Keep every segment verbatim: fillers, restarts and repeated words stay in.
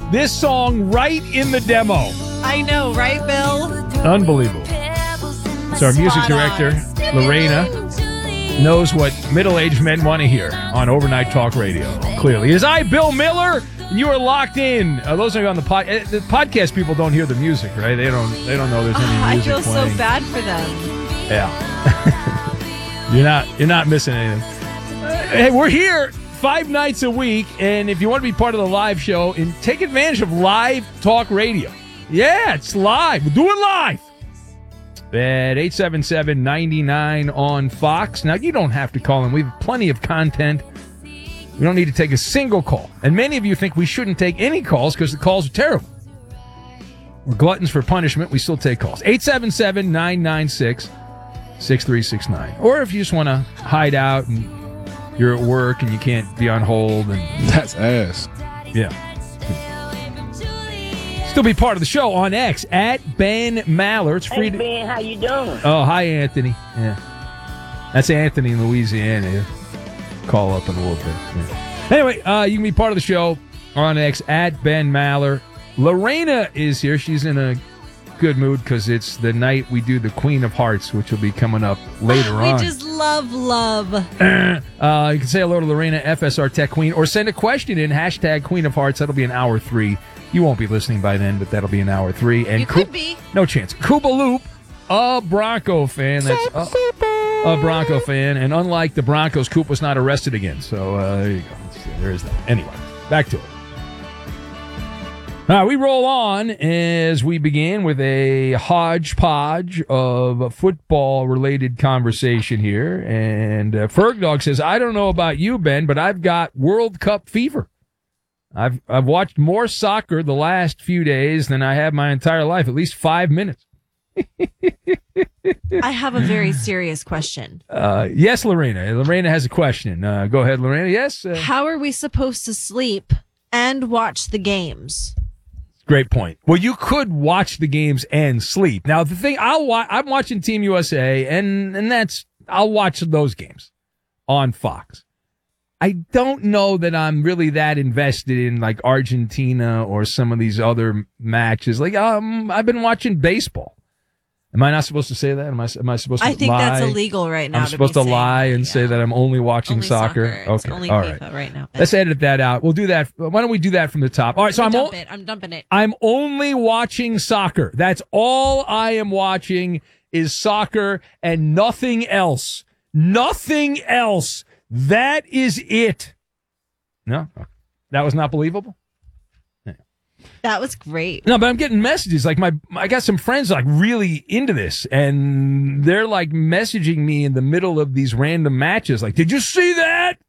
this song right in the demo. I know, right, Bill? Unbelievable. So our music director, Lorena, knows what middle-aged men want to hear on Overnight Talk Radio. Clearly. It is I, Bill Miller, and you are locked in. Uh, those are on the pod. The podcast people don't hear the music, right? They don't. They don't know there's any oh, music I feel playing. so bad for them. Yeah. you're not. You're not missing anything. Uh, hey, we're here five nights a week, and if you want to be part of the live show, and take advantage of Live Talk Radio. Yeah, it's live. We'll do it live. At eight seven seven, nine nine on Fox. Now, you don't have to call in. We have plenty of content. We don't need to take a single call. And many of you think we shouldn't take any calls because the calls are terrible. We're gluttons for punishment. We still take calls. eight seven seven, nine nine six, six three six nine. Or if you just want to hide out and you're at work and you can't be on hold. and That's ass. Yeah. Still be part of the show on X at Ben Maller. It's free Hey, to... Ben, how you doing? Oh, hi, Anthony. Yeah. That's Anthony in Louisiana. He'll call up in a little bit. Yeah. Anyway, uh, you can be part of the show on X at Ben Maller. Lorena is here. She's in a good mood because it's the night we do the Queen of Hearts, which will be coming up later we on. We just love love. uh, you can say hello to Lorena, F S R Tech Queen, or send a question in, hashtag Queen of Hearts. That'll be an hour three. You won't be listening by then, but that'll be an hour three. And you could be. No chance. Koopa Loop, a Bronco fan. That's a, a Bronco fan. And unlike the Broncos, Coop was not arrested again. So uh, there you go. There is that. Anyway, back to it. All right, we roll on as we begin with a hodgepodge of football-related conversation here. And uh, Fergdog says, I don't know about you, Ben, but I've got World Cup fever. I've I've watched more soccer the last few days than I have my entire life, at least five minutes. I have a very serious question. Uh, yes, Lorena. Lorena has a question. Uh, go ahead, Lorena. Yes? Uh, How are we supposed to sleep and watch the games? Great point. Well, you could watch the games and sleep. Now, the thing, I'll wa- I'm watching Team U S A, and, and that's, I'll watch those games on Fox. I don't know that I'm really that invested in like Argentina or some of these other matches. Like, um, I've been watching baseball. Am I not supposed to say that? Am I, am I supposed to lie? I think that's illegal right now. I'm to supposed be to lie and yeah. say that I'm only watching only soccer? soccer. It's Okay. only All FIFA right. right now. Let's edit that out. We'll do that. Why don't we do that from the top? All right. So I'm, dump o- it. I'm dumping it. I'm only watching soccer. That's all I am watching is soccer and nothing else. Nothing else. That is it. No, that was not believable. That was great. No, but I'm getting messages. Like my, I got some friends like really into this, and they're like messaging me in the middle of these random matches. Like, did you see that?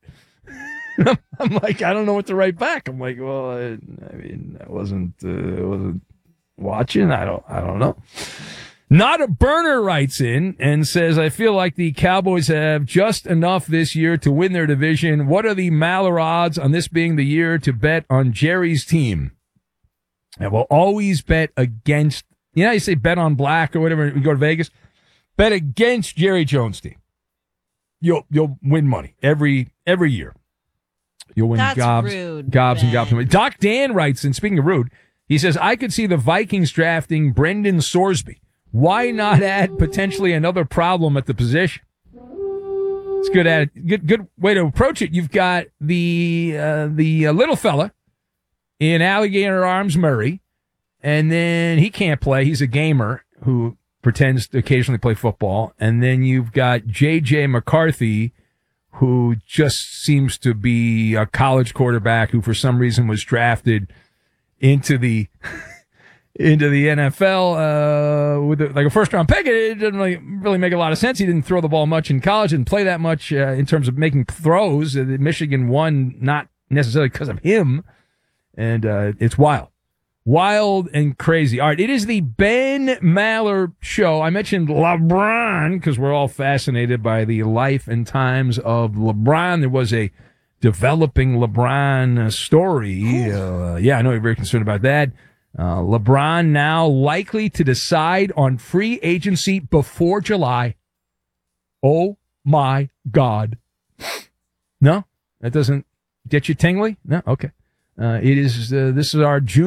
I'm like, I don't know what to write back. I'm like, well, I, I mean, I wasn't, uh, wasn't watching. I don't, I don't know. Not a Burner writes in and says, I feel like the Cowboys have just enough this year to win their division. What are the Maller odds on this being the year to bet on Jerry's team? And we'll always bet against, you know, you say bet on black or whatever, we go to Vegas. Bet against Jerry Jones' team. You'll, you'll win money every, every year. You'll win That's gobs, rude, gobs and Ben. gobs of money. Doc Dan writes, and speaking of rude, he says, I could see the Vikings drafting Brendan Sorsby. Why not add potentially another problem at the position? It's good at good good way to approach it. You've got the uh, the uh, little fella in Alligator Arms Murray, and then he can't play. He's a gamer who pretends to occasionally play football. And then you've got J J McCarthy, who just seems to be a college quarterback who for some reason was drafted into the into the N F L uh, with a, like a first round pick. It didn't really, really make a lot of sense. He didn't throw the ball much in college, didn't play that much uh, in terms of making throws. Uh, Michigan won not necessarily because of him, and uh, it's wild. Wild and crazy. All right, it is the Ben Maller Show. I mentioned LeBron because we're all fascinated by the life and times of LeBron. There was a developing LeBron uh, story. Uh, yeah, I know you're very concerned about that. Uh, LeBron now likely to decide on free agency before July. Oh, my God. No? That doesn't get you tingly? No? Okay. Uh, it is, uh, this is our June.